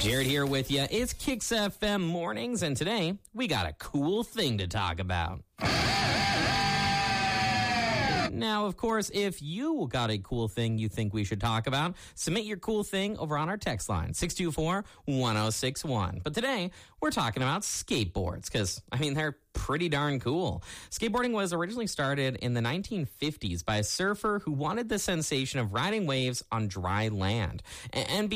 Jared here with you. It's Kicks FM Mornings, and today we got a cool thing to talk about. Now, of course, if you got a cool thing you think we should talk about, submit your cool thing over on our text line, 624-1061. But today, we're talking about skateboards, because, they're pretty darn cool. Skateboarding was originally started in the 1950s by a surfer who wanted the sensation of riding waves on dry land. And